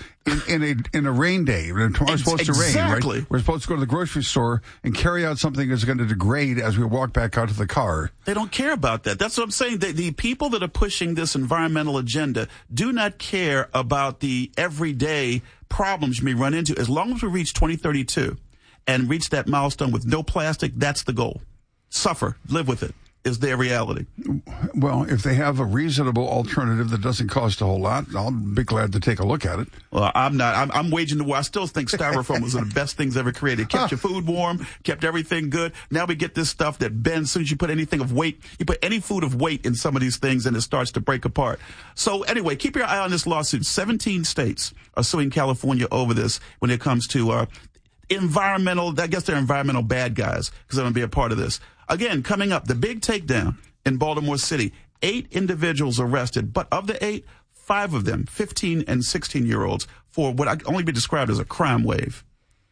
in a rain day. Tomorrow's supposed to rain, right? We're supposed to go to the grocery store and carry out something that's going to degrade as we walk back out to the car. They don't care about that. That's what I'm saying. The people that are pushing this environmental agenda do not care about the everyday problems you may run into. As long as we reach 2032 and reach that milestone with no plastic, that's the goal. Suffer, live with it, is their reality. Well, if they have a reasonable alternative that doesn't cost a whole lot, I'll be glad to take a look at it. Well, I'm not. I'm waging the war. I still think styrofoam was one of the best things ever created. Kept your food warm, kept everything good. Now we get this stuff that bends. As soon as you put anything of weight, you put any food of weight in some of these things and it starts to break apart. So anyway, keep your eye on this lawsuit. 17 states are suing California over this when it comes to environmental, I guess they're environmental bad guys because they're going to be a part of this. Again, coming up, the big takedown in Baltimore City. 8 individuals arrested, but of the 8, 5 of them, 15 and 16-year-olds, for what I can only be described as a crime wave.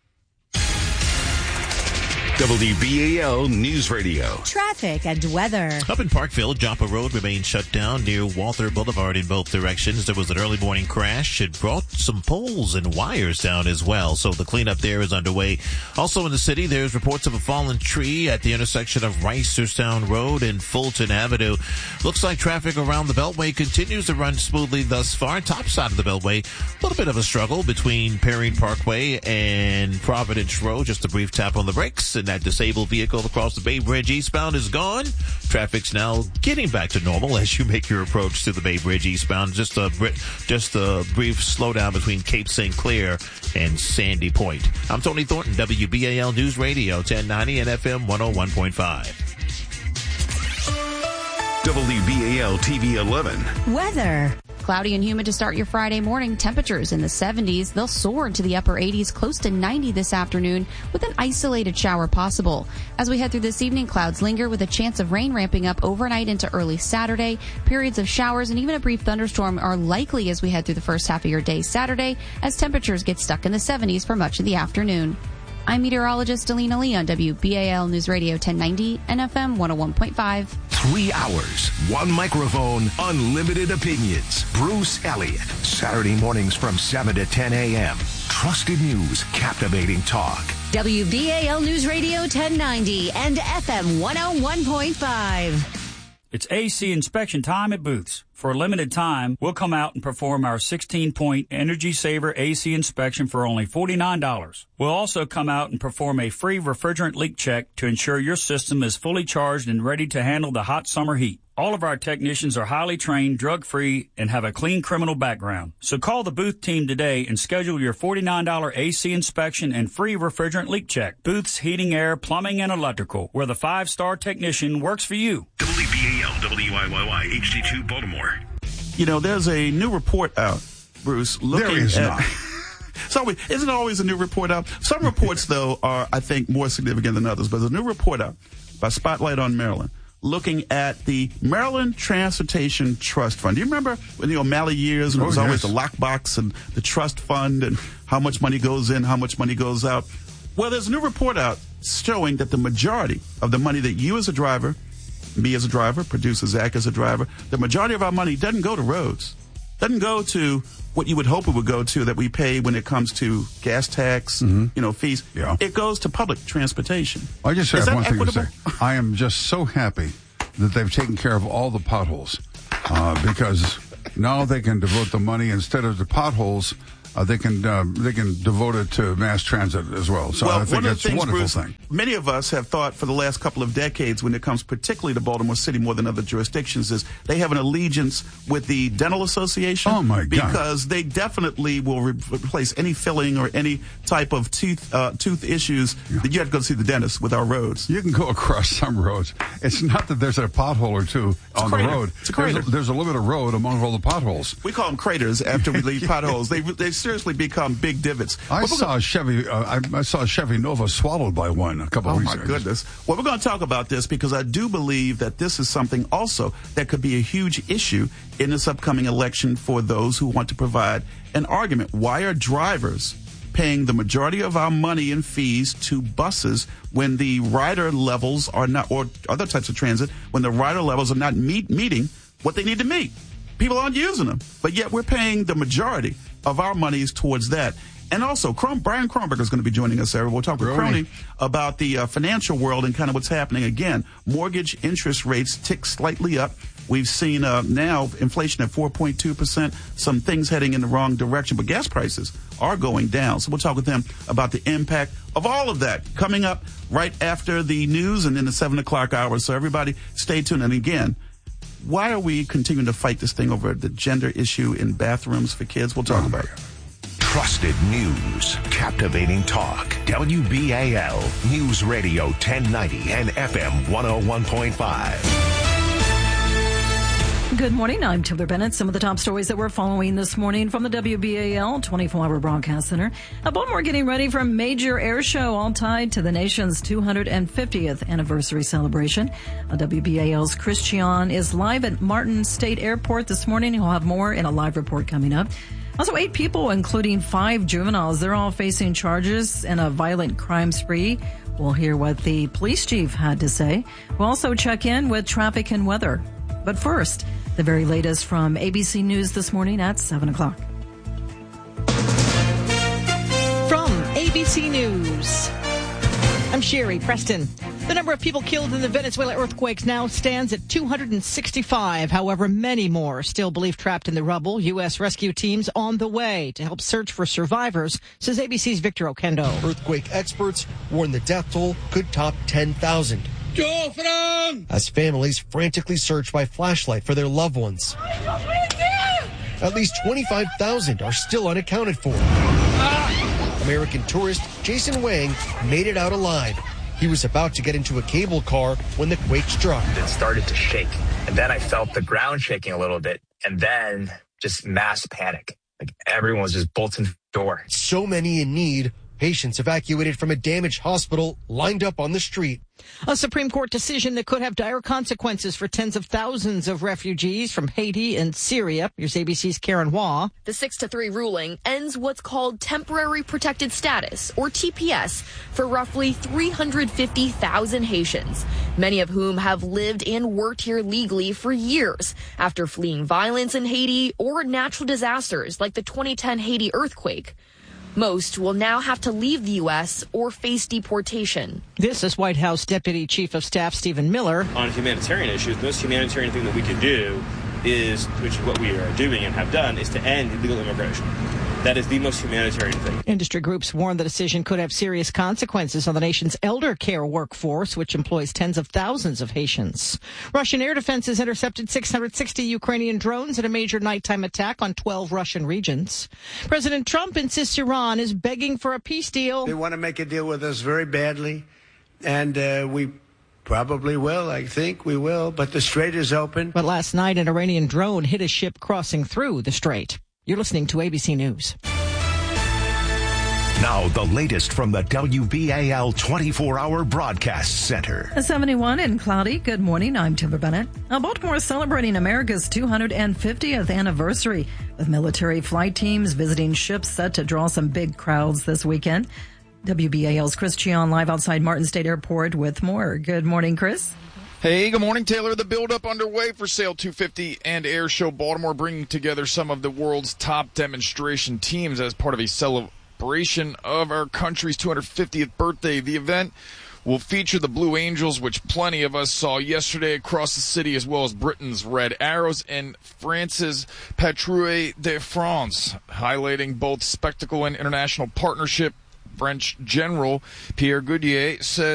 WBAL News Radio. Traffic and weather. Up in Parkville, Joppa Road remains shut down near Walther Boulevard in both directions. There was an early morning crash. It brought some poles and wires down as well, so the cleanup there is underway. Also in the city, there's reports of a fallen tree at the intersection of Reisterstown Road and Fulton Avenue. Looks like traffic around the Beltway continues to run smoothly thus far. Top side of the Beltway, a little bit of a struggle between Perrine Parkway and Providence Road. Just a brief tap on the brakes, and that disabled vehicle across the Bay Bridge eastbound is gone. Traffic's now getting back to normal as you make your approach to the Bay Bridge eastbound. Just a brief slowdown between Cape St. Clair and Sandy Point. I'm Tony Thornton, WBAL News Radio 1090 and FM 101.5. WBAL TV 11. Weather. Cloudy and humid to start your Friday morning. Temperatures in the 70s. They'll soar into the upper 80s, close to 90 this afternoon, with an isolated shower possible. As we head through this evening, clouds linger with a chance of rain ramping up overnight into early Saturday. Periods of showers and even a brief thunderstorm are likely as we head through the first half of your day Saturday, as temperatures get stuck in the 70s for much of the afternoon. I'm meteorologist Alina Lee on WBAL News Radio 1090 and FM 101.5. 3 hours, 1 microphone, unlimited opinions. Bruce Elliott. Saturday mornings from 7 to 10 a.m. Trusted news, captivating talk. WBAL News Radio 1090 and FM 101.5. It's AC inspection time at Booth's. For a limited time, we'll come out and perform our 16-point Energy Saver AC inspection for only $49. We'll also come out and perform a free refrigerant leak check to ensure your system is fully charged and ready to handle the hot summer heat. All of our technicians are highly trained, drug-free, and have a clean criminal background. So call the Booth team today and schedule your $49 AC inspection and free refrigerant leak check. Booth's Heating, Air, Plumbing, and Electrical, where the 5-star technician works for you. WBAL WIYY HD2 Baltimore. You know, there's a new report out, Bruce. Looking there is not. So isn't always a new report out? Some reports, though, are, I think, more significant than others. But there's a new report out by Spotlight on Maryland, looking at the Maryland Transportation Trust Fund. Do you remember in the O'Malley years when it was always the lockbox and the trust fund and how much money goes in, how much money goes out? Well, there's a new report out showing that the majority of the money that you as a driver, me as a driver, producer Zach as a driver, the majority of our money doesn't go to roads, doesn't go to what you would hope it would go to that we pay when it comes to gas tax, fees. Yeah. It goes to public transportation. I just have one thing to say. I am just so happy that they've taken care of all the potholes because now they can devote the money instead of the potholes. They can devote it to mass transit as well. So I think that's a wonderful thing. Many of us have thought for the last couple of decades, when it comes particularly to Baltimore City more than other jurisdictions, is they have an allegiance with the Dental Association. Oh, my God. Because they definitely will replace any filling or any type of tooth issues that you have to go see the dentist with our roads. You can go across some roads. It's not that there's a pothole or two on the road. It's a crater. There's a limited road among all the potholes. We call them craters after we leave potholes. They seriously become big divots. I saw a Chevy Nova swallowed by one a couple of weeks ago. Oh, my goodness. Well, we're going to talk about this because I do believe that this is something also that could be a huge issue in this upcoming election for those who want to provide an argument. Why are drivers paying the majority of our money in fees to buses when the rider levels are not, or other types of transit, when the rider levels are not meeting what they need to meet? People aren't using them, but yet we're paying the majority of our monies towards that. And also, Brian Kronberger is going to be joining us, Sarah. We'll talk with Crony about the financial world and kind of what's happening. Again, mortgage interest rates tick slightly up. We've seen now inflation at 4.2%, some things heading in the wrong direction, but gas prices are going down. So we'll talk with them about the impact of all of that coming up right after the news and in the 7 o'clock hour. So everybody stay tuned. And again, why are we continuing to fight this thing over the gender issue in bathrooms for kids? We'll talk about it. Trusted news, captivating talk. WBAL News Radio 1090 and FM 101.5. Good morning. I'm Taylor Bennett. Some of the top stories that we're following this morning from the WBAL 24-hour broadcast center. Baltimore getting ready for a major air show, all tied to the nation's 250th anniversary celebration. WBAL's Chris Chion is live at Martin State Airport this morning. He'll have more in a live report coming up. Also, 8 people, including 5 juveniles, they're all facing charges in a violent crime spree. We'll hear what the police chief had to say. We'll also check in with traffic and weather. But first, the very latest from ABC News this morning at 7 o'clock. From ABC News, I'm Sherry Preston. The number of people killed in the Venezuela earthquakes now stands at 265. However, many more are still believed trapped in the rubble. U.S. rescue teams on the way to help search for survivors, says ABC's Victor Oquendo. Earthquake experts warn the death toll could top 10,000. As families frantically search by flashlight for their loved ones. At least 25,000 are still unaccounted for. American tourist Jason Wang made it out alive. He was about to get into a cable car when the quake struck. It started to shake, and then I felt the ground shaking a little bit, and then just mass panic. Like everyone was just bolting the door. So many in need. Patients evacuated from a damaged hospital lined up on the street. A Supreme Court decision that could have dire consequences for tens of thousands of refugees from Haiti and Syria. Here's ABC's Karen Waugh. The 6-3 ruling ends what's called temporary protected status, or TPS, for roughly 350,000 Haitians, many of whom have lived and worked here legally for years after fleeing violence in Haiti or natural disasters like the 2010 Haiti earthquake. Most will now have to leave the U.S. or face deportation. This is White House Deputy Chief of Staff Stephen Miller. On humanitarian issues, the most humanitarian thing that we can do is, which is what we are doing and have done, is to end illegal immigration. That is the most humanitarian thing. Industry groups warn the decision could have serious consequences on the nation's elder care workforce, which employs tens of thousands of Haitians. Russian air defenses intercepted 660 Ukrainian drones in a major nighttime attack on 12 Russian regions. President Trump insists Iran is begging for a peace deal. They want to make a deal with us very badly, and we probably will. I think we will, but the strait is open. But last night, an Iranian drone hit a ship crossing through the strait. You're listening to ABC News. Now, the latest from the WBAL 24-hour broadcast center. 71 and cloudy. Good morning. I'm Timber Bennett. Baltimore is celebrating America's 250th anniversary, with military flight teams visiting ships set to draw some big crowds this weekend. WBAL's Chris Chion live outside Martin State Airport with more. Good morning, Chris. Hey, good morning, Taylor. The build-up underway for Sail 250 and Air Show Baltimore, bringing together some of the world's top demonstration teams as part of a celebration of our country's 250th birthday. The event will feature the Blue Angels, which plenty of us saw yesterday across the city, as well as Britain's Red Arrows and France's Patrouille de France, highlighting both spectacle and international partnership. French General Pierre Gaudier says